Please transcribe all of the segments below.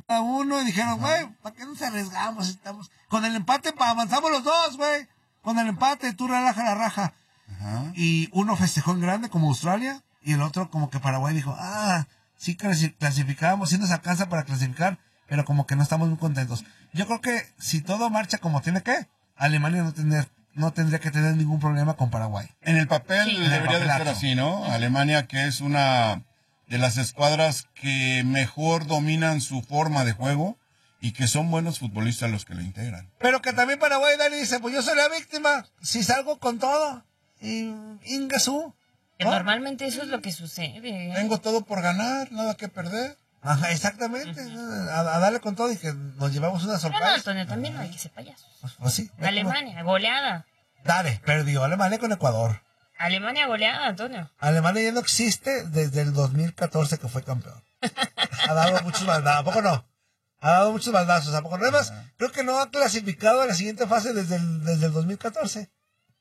a uno y dijeron, güey, ¿para qué nos arriesgamos? Estamos con el empate, avanzamos los dos, güey. Con el empate, tú relaja la raja. Ajá. Y uno festejó en grande como Australia y el otro como que Paraguay dijo, sí clasificábamos, sí nos alcanza para clasificar, pero como que no estamos muy contentos. Yo creo que si todo marcha como tiene que, Alemania no tendría que tener ningún problema con Paraguay. En el papel debería de ser así, ¿no? Alemania, que es una de las escuadras que mejor dominan su forma de juego y que son buenos futbolistas los que lo integran. Pero que también Paraguay, Dani, dice, pues yo soy la víctima, si salgo con todo, y Ingasú. ¿No? Normalmente eso es lo que sucede. Tengo todo por ganar, nada que perder. Ajá, exactamente, a darle con todo y que nos llevamos una sorpresa. No, Antonio, también no hay que ser payasos. Pues sí. Alemania, goleada. Dale, perdió Alemania con Ecuador. Alemania goleada, Antonio. Alemania ya no existe desde el 2014 que fue campeón. Ha dado muchos baldazos, ¿a poco no? Ha dado muchos baldazos, ¿a poco no? Además, creo que no ha clasificado a la siguiente fase desde el 2014.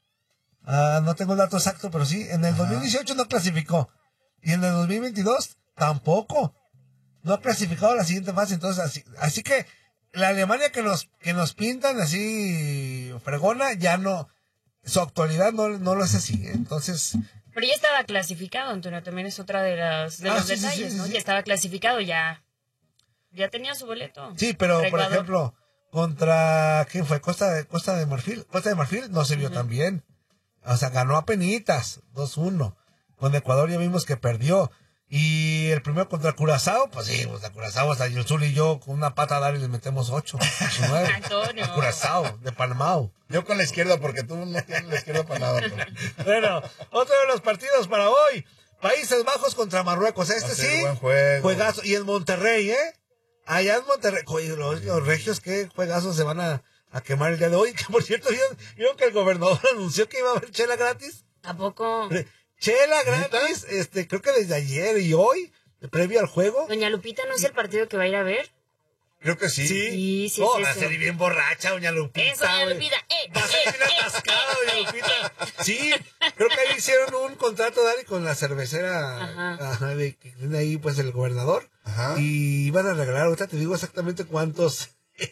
No tengo el dato exacto, pero sí, en el 2018 no clasificó. Y en el 2022 tampoco. No ha clasificado a la siguiente fase, entonces así que la Alemania que nos pintan así fregona, ya no, su actualidad no lo es así, entonces... Pero ya estaba clasificado, Antonio, también es otra de los detalles, ¿no? Sí. Ya estaba clasificado, ya tenía su boleto. Sí, pero Ecuador. por ejemplo, contra, ¿quién fue? Costa de Marfil no se vio tan bien. O sea, ganó a penitas, 2-1. Con Ecuador ya vimos que perdió. Y el primero contra Curazao, pues sí, a Curazao hasta Yusul y yo con una pata a dar y le metemos 8, 9. Antonio. A Curazao, de Panamá. Yo con la izquierda, porque tú no tienes la izquierda para nada. Bueno, otro de los partidos para hoy. Países Bajos contra Marruecos. Sí, buen juego. Juegazo. Y en Monterrey, allá en Monterrey. Oye, los regios, qué juegazos se van a quemar el día de hoy. Que por cierto, ¿vieron que el gobernador anunció que iba a haber chela gratis? ¿A poco? Chela gratis, creo que desde ayer y hoy, previo al juego. Doña Lupita, ¿no es el partido que va a ir a ver? Creo que sí. Sí, No, es va a eso. ser bien borracha, Doña Lupita. Eso, Doña Lupita. Va a ser bien atascada, Doña Lupita. Sí, creo que ahí hicieron un contrato, Dani, con la cervecera que tiene ahí, pues, el gobernador. Ajá. Y iban a regalar, ahorita te digo exactamente cuántas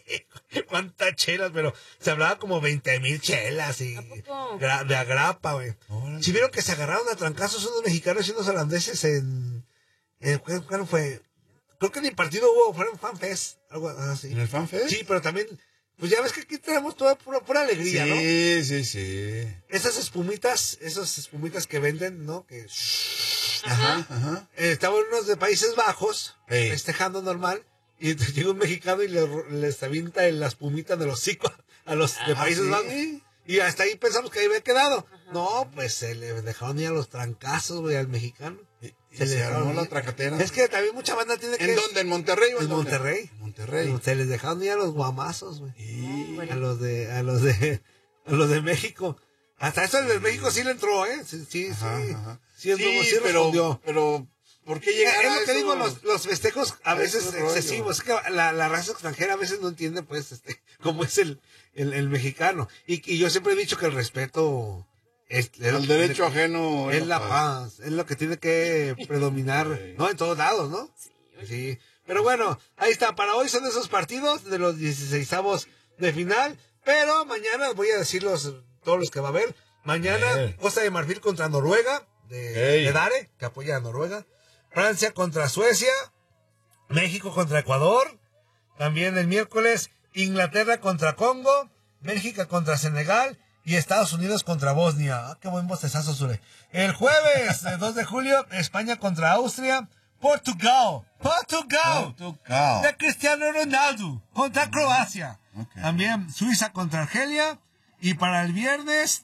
chelas, pero se hablaba como 20,000 chelas y ¿A poco? de agrapa, güey. Órale. Si vieron que se agarraron a trancazos unos mexicanos y unos holandeses ¿cuándo fue? Creo que ni partido hubo, fueron FanFest, algo así. ¿En el FanFest? Sí, pero también, pues ya ves que aquí tenemos toda pura alegría, ¿no? Sí. Esas espumitas que venden, ¿no? Que Ajá. estaban unos de Países Bajos, Ey. festejando normal, y llega un mexicano y les avienta la espumita de los hocico a los de Países ¿sí? Bajos. Y hasta ahí pensamos que ahí había quedado. No, pues se le dejaron ir a los trancazos, güey, al mexicano. Se le armó la tracatera. Es que también mucha banda tiene que... ¿En dónde? ¿En Monterrey o En dónde? Monterrey. En Monterrey. Se les dejaron ir a los guamazos, güey. Sí. A los de México. Hasta eso el de México sí le entró, ¿eh? Sí. Ajá. Sí, es nuevo, sí respondió. pero, ¿por qué llegar Es a lo que eso? digo, los festejos a veces Ese rollo. excesivos. Es que la raza extranjera a veces no entiende, pues, cómo es el mexicano. Y yo siempre he dicho que el respeto El derecho ajeno es la paz. Es lo que tiene que predominar, ¿no? En todos lados, ¿no? Sí. Pero bueno, ahí está. Para hoy son esos partidos de los 16avos de final. Pero mañana voy a decirlos todos los que va a haber. Mañana, Costa de Marfil contra Noruega, de Dare, que apoya a Noruega. Francia contra Suecia. México contra Ecuador. También el miércoles, Inglaterra contra Congo. Bélgica contra Senegal. Y Estados Unidos contra Bosnia. Qué buen bostezazo, Zule. El jueves, 2 de julio, España contra Austria. Portugal. De Cristiano Ronaldo contra Croacia. Okay. También Suiza contra Argelia. Y para el viernes